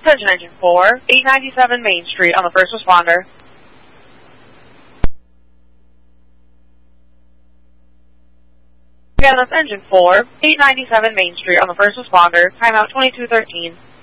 Attention Engine 4, 897 Main Street on the first responder. Again, that's Engine 4, 897 Main Street on the first responder, timeout 2213.